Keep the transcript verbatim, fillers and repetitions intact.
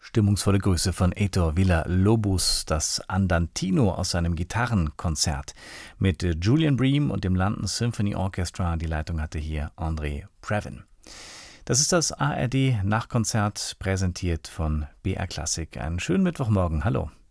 Stimmungsvolle Grüße von Heitor Villa-Lobos, das Andantino aus seinem Gitarrenkonzert mit Julian Bream und dem London Symphony Orchestra. Die Leitung hatte hier André Previn. Das ist das A R D-Nachkonzert, präsentiert von B R Klassik. Einen schönen Mittwochmorgen. Hallo.